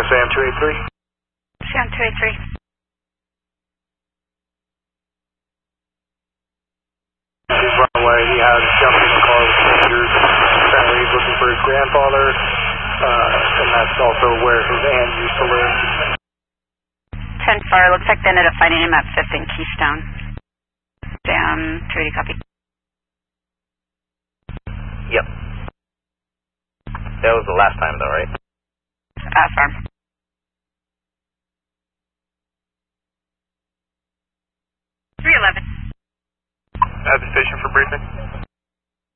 Sam 283. Sam 283. He's run away. He has jumped in the car with strangers. Apparently he's looking for his grandfather, and that's also where his aunt used to live. 10-4, looks like they ended up finding him at 5th and Keystone. Sam 280, copy. Yep. That was the last time though, right? Affirm.